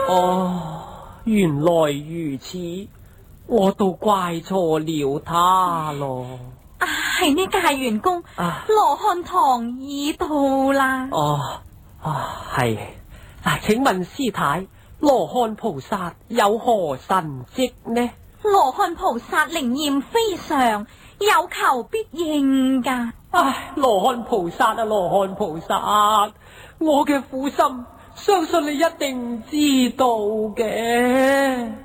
哦，原來如此，我都怪錯了他咯。 係呢個係員工，羅漢堂已到啦。 係。請問師太，羅漢菩薩有何神蹟呢？ 羅漢菩薩靈驗非常，有求必應噶。 羅漢菩薩羅漢菩薩，我嘅苦心，相信你一定知道嘅。